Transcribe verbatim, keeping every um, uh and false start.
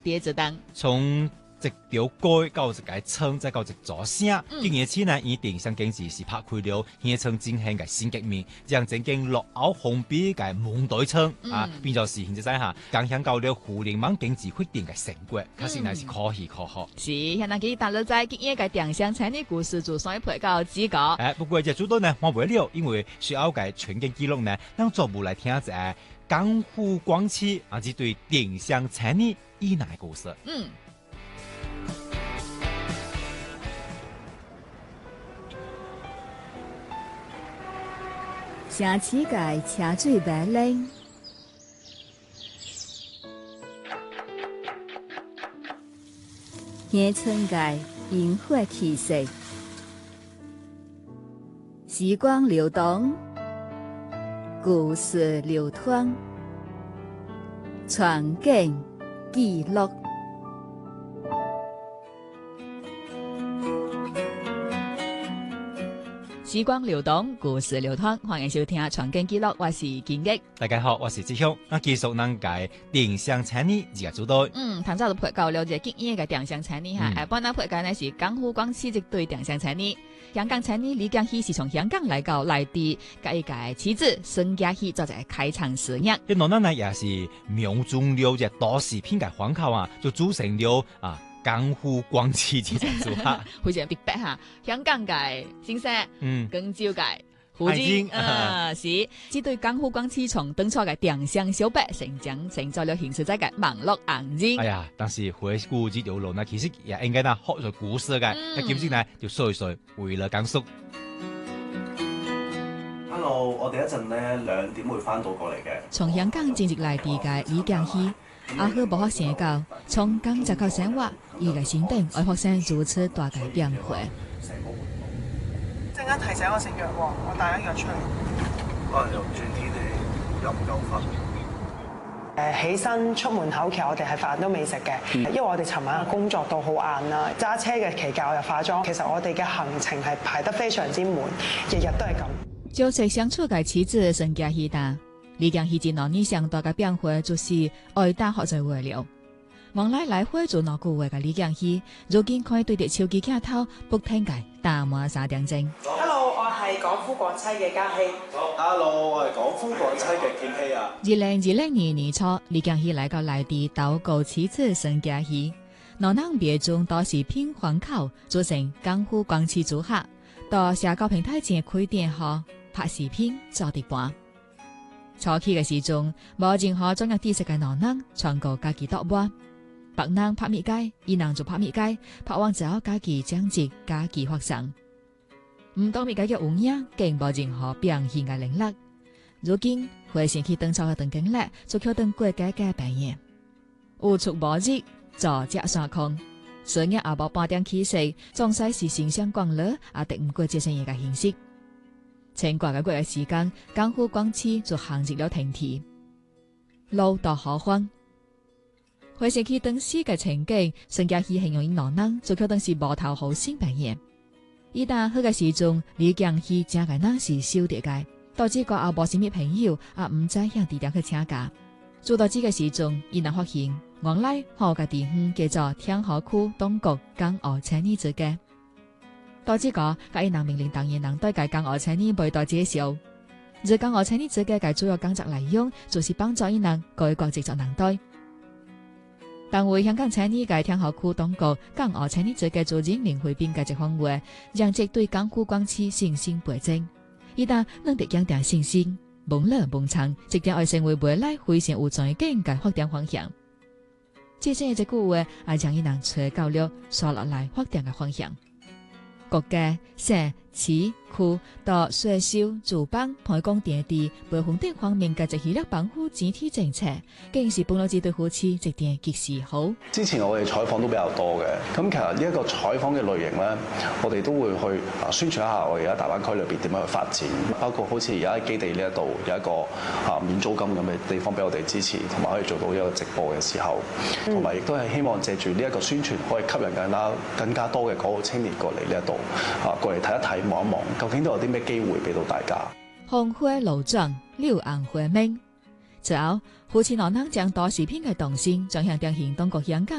第一支燈， 從一條街到一個村，再到一座城，今年起呢，以定向經濟是拍開了現村進行嘅新革命，將正經落後封閉嘅門對村、嗯、啊，變作是現在下更向到了互聯網經濟發展嘅成果，確實乃是可喜可賀。 是，現在佢踏入在今年嘅定向產業故事做上一倍到指教。 誒，不過只主導呢，我為了，因為需要嘅全景記錄呢，讓作務來聽下江湖廣企啊，即對定向產業以內故事。 嗯。 城市界車水馬龍，鄉村界煙火氣息，時光流動，故事流淌，傳景記錄。 時光流動，故事流淌，歡迎收聽《傳景記錄》，我是金益。 大家好，我是志雄。那繼續能解定向產業自個主導。 嗯，頭先就配教了解今年嘅定向產業哈，誒、嗯，本來配教呢是江湖廣企即對定向產業。香港產業李江熙是從香港來到內地，甲伊個妻子孫家熙做一個開創事業。 啲農人呢也是瞄準了只都市片嘅環口啊，就組成了啊。江湖廣企之組合， 好似特別哈，香港嘅先生，嗯，廣州嘅胡金，啊，是，這對江湖廣企從當初嘅定向小白，成長成咗了現實在嘅網絡紅人。 哎呀，但是回顧這條路呢，其實也應該呢學咗故事嘅，那今次呢就說一說為了江蘇。 Hello，我哋一陣呢兩點會翻到過嚟嘅。 從香港進入內地嘅李江熙。阿好無學生教，從剛入到生活，伊個心定愛學生如此大嘅變化。 陣間提醒我食藥喎，我帶緊藥出嚟。 可能又唔轉天氣，又唔夠瞓。 誒，起身出門口，其實我哋係飯都未食嘅，嗯、因為我哋尋晚工作到好晏啦，揸車嘅期間我又化妝，其實我哋嘅行程係排得非常之滿，日日都係咁。朝夕相處嘅妻子孫家熙達。李江熙之兩年上大嘅變化，就是愛打學在為了。往來來回做兩個月嘅李江熙，如今可以對住手機鏡頭不停嘅打滿三點鐘。Hello， 我係廣夫廣妻嘅嘉熙。 Hello， 我係廣夫廣妻嘅劍熙啊。 二零二零年年初，李江熙來到內地禱告妻子孫家熙，兩人別中都是片環口，組成江湖廣企組合，到社交平台前開店後拍視片做啲伴。初期嘅時鐘，無任何專業知識嘅男人，全個家己獨玩。白人拍滅街，伊人做拍滅街，拍完之後家己講解，家己發生。唔當滅街嘅烏影，竟無任何表現嘅能力。如今回想起當初嘅段經歷，就靠當過家嘅扮演。無出無入，坐只山空。雖然也無半點氣勢，總算是形象廣樂，也敵唔過這些嘢嘅形式。前掛嘅嗰日時間，江湖廣企就行入了停梯，路到何方？回想起當時嘅情景，孫家熙形容因兩人就可當是無頭好心扮演。一旦好嘅時鐘，李江熙正嘅人是少啲嘅，導致個後無什麼朋友，也唔知向地點去請假。做到這個時鐘，伊能發現原來好嘅地方叫做天河區東國江澳青年之家。到這個，甲伊人命令當然人對介江澳青年未到介紹。而江澳青年之家嘅主要工作內容，就是幫助伊人改革製作能對。但為香港青年嘅天河區東國江澳青年之家做人民會變嘅一番話，讓即對江湖廣企信心倍增。一旦能得強大信心，夢樂夢長，即將會成為未來非常有前景嘅發展方向。這些一句話，也將伊人吹到了刷落來發展嘅方向。國家、省、市、區到稅收、主辦、培工電地、培訓等方面嘅一系列保護整體政策，更是幫到這對夫妻一點極時好。 之前我哋採訪都比較多嘅，咁其實呢一個採訪嘅類型咧，我哋都會去啊宣傳一下我哋而家大灣區裏邊點樣去發展，包括好似而家喺基地呢一度有一個啊免租金咁嘅地方俾我哋支持，同埋可以做到一個直播嘅時候，同埋亦都係希望借住呢一個宣傳，可以吸引更加更加多嘅港澳青年過嚟呢一度啊過嚟睇一睇望一望。究竟都有啲咩機會俾到大家？ 紅花路轉，柳暗花明。 之後，夫妻兩人將多視頻嘅動線轉向到行動各香港